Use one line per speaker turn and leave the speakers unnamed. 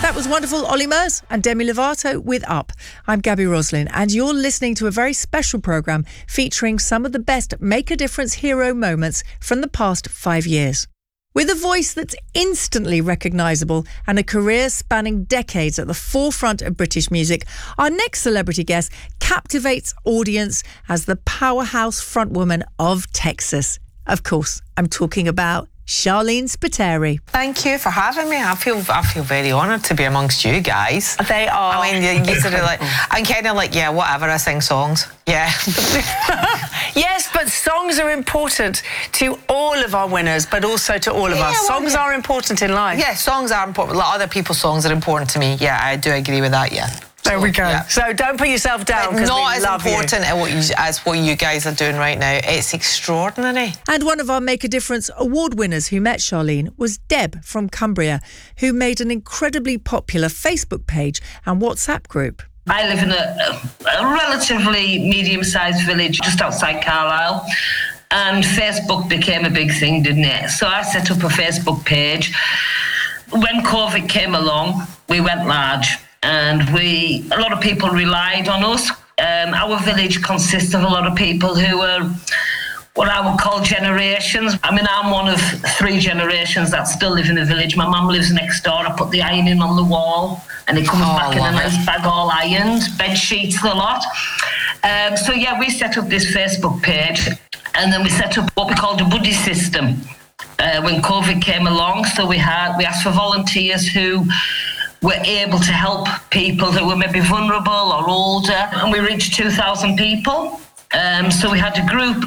That was wonderful. Ollie Murs and Demi Lovato with Up. I'm Gabby Roslin, and you're listening to a very special programme featuring some of the best Make a Difference hero moments from the past 5 years. With a voice that's instantly recognisable and a career spanning decades at the forefront of British music, our next celebrity guest captivates audience as the powerhouse frontwoman of Texas. Of course, I'm talking about Sharleen Spiteri.
Thank you for having me. I feel very honoured to be amongst you guys.
They are.
I mean, you sort of like, I'm kind of like, yeah, whatever, I sing songs. Yeah.
Yes, but songs are important to all of our winners, but also to all of us. Songs are important in life.
Yeah, songs are important. Like other people's songs are important to me. Yeah, I do agree with that, yeah.
There we go.
Yeah.
So don't put yourself down, because we love you.
Not as important as what you guys are doing right now. It's extraordinary.
And one of our Make a Difference award winners who met Sharleen was Deb from Cumbria, who made an incredibly popular Facebook page and WhatsApp group.
I live in a relatively medium-sized village just outside Carlisle, and Facebook became a big thing, didn't it? So I set up a Facebook page. When COVID came along, we went large. And a lot of people relied on us. Our village consists of a lot of people who are what I would call generations. I mean, I'm one of 3 generations that still live in the village. My mum lives next door. I put the ironing on the wall and it comes back in a nice bag all ironed, bed sheets, the lot. So yeah, we set up this Facebook page, and then we set up what we called a buddy system when COVID came along. So we asked for volunteers who were able to help people who were maybe vulnerable or older, and we reached 2,000 people. So we had a group